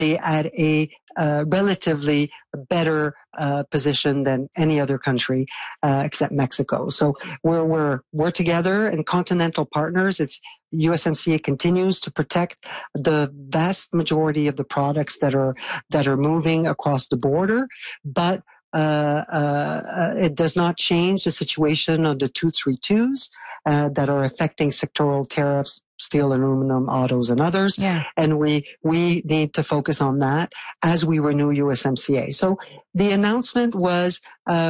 at a relatively better position than any other country except Mexico. So we're together and continental partners. USMCA continues to protect the vast majority of the products that are moving across the border, but it does not change the situation of the 232s that are affecting sectoral tariffs, steel, aluminum, autos, and others. Yeah. And we need to focus on that as we renew USMCA. So the announcement was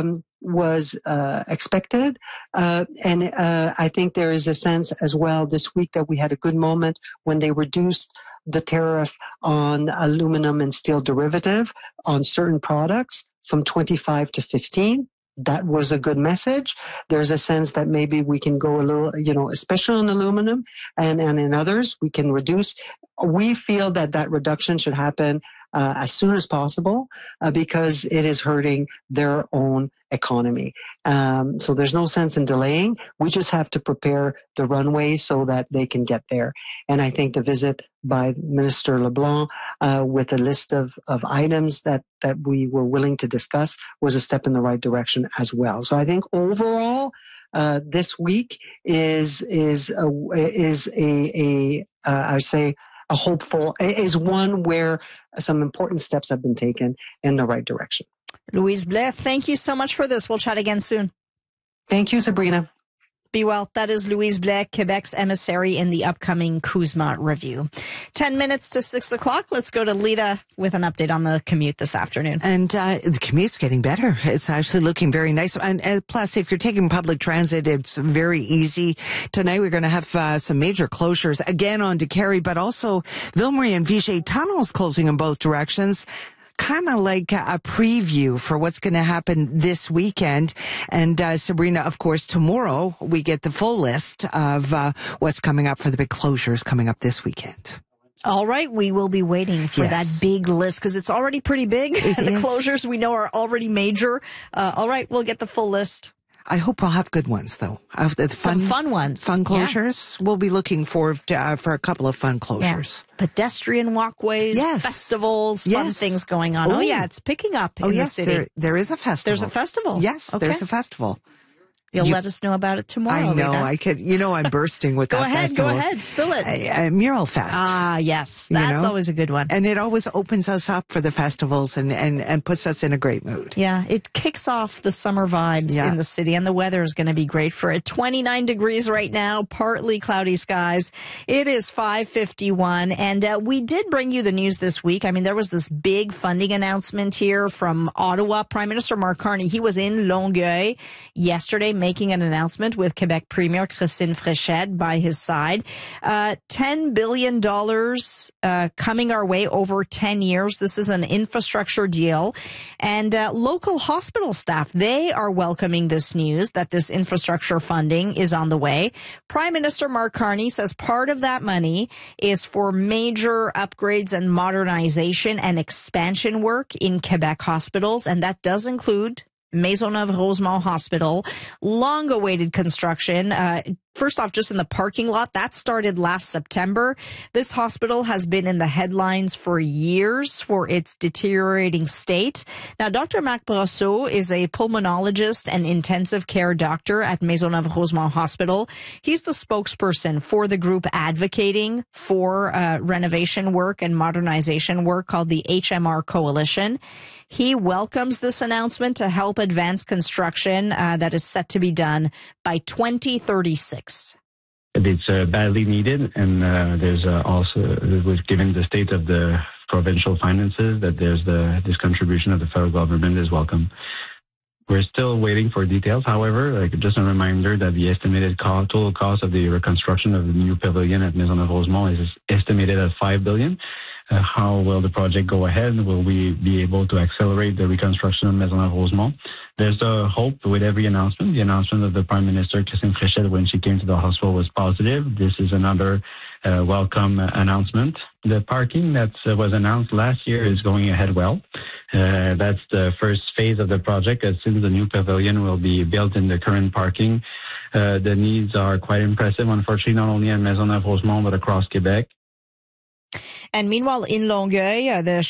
expected, and I think there is a sense as well this week that we had a good moment when they reduced the tariff on aluminum and steel derivative on certain products from 25 to 15. That was a good message. There's a sense that maybe we can go a little, especially on aluminum and in others, we can reduce. We feel that reduction should happen as soon as possible because it is hurting their own economy. So there's no sense in delaying. We just have to prepare the runway so that they can get there. And I think the visit by Minister LeBlanc with a list of items that we were willing to discuss was a step in the right direction as well. So I think overall, this week is one where some important steps have been taken in the right direction. Louise Blais, thank you so much for this. We'll chat again soon. Thank you, Sabrina. Be well. That is Louise Blais, Quebec's emissary in the upcoming CUSMA review. 10 minutes to 6 o'clock. Let's go to Lita with an update on the commute this afternoon. And the commute's getting better. It's actually looking very nice. And plus, if you're taking public transit, it's very easy. Tonight, we're going to have some major closures again on Décarie, but also Ville-Marie and Vigier tunnels closing in both directions. Kind of like a preview for what's going to happen this weekend. And Sabrina, of course, tomorrow we get the full list of what's coming up for the big closures coming up this weekend. All right. We will be waiting for that big list because it's already pretty big. The closures we know are already major. All right. We'll get the full list. I hope we'll have good ones, though. Some fun ones. Fun closures. Yeah. We'll be looking for a couple of fun closures. Yeah. Pedestrian walkways, festivals, fun things going on. Oh, yeah, it's picking up in the city. There is a festival. There's a festival? Yes, okay. There's a festival. You'll let us know about it tomorrow. I know. Lita. I could. I'm bursting with that festival. Go ahead. Spill it. Mural Fest. Ah, yes. That's always a good one. And it always opens us up for the festivals and puts us in a great mood. Yeah. It kicks off the summer vibes in the city, and the weather is going to be great for it. 29 degrees right now, partly cloudy skies. It is 5:51, and we did bring you the news this week. I mean, there was this big funding announcement here from Ottawa. Prime Minister Mark Carney, he was in Longueuil yesterday making an announcement with Quebec Premier Christine Fréchette by his side. $10 billion coming our way over 10 years. This is an infrastructure deal. And local hospital staff, they are welcoming this news that this infrastructure funding is on the way. Prime Minister Mark Carney says part of that money is for major upgrades and modernization and expansion work in Quebec hospitals. And that does include Maisonneuve-Rosemont Hospital, long-awaited construction. First off, just in the parking lot, that started last September. This hospital has been in the headlines for years for its deteriorating state. Now, Dr. Marc Brosseau is a pulmonologist and intensive care doctor at Maisonneuve-Rosemont Hospital. He's the spokesperson for the group advocating for renovation work and modernization work called the HMR Coalition. He welcomes this announcement to help advance construction that is set to be done by 2036. It's badly needed, and there's also, given the state of the provincial finances, that this contribution of the federal government is welcome. We're still waiting for details. However, just a reminder that the estimated total cost of the reconstruction of the new pavilion at Maisonneuve-Rosemont is estimated at $5 billion. How will the project go ahead? Will we be able to accelerate the reconstruction of Maisonneuve-Rosemont? There's a hope with every announcement. The announcement of the Prime Minister, Christine Fréchette, when she came to the hospital was positive. This is another welcome announcement. The parking that was announced last year is going ahead well. That's the first phase of the project. As soon as the new pavilion will be built in the current parking, the needs are quite impressive, unfortunately, not only at Maisonneuve-Rosemont, but across Quebec. And meanwhile, in Longueuil, the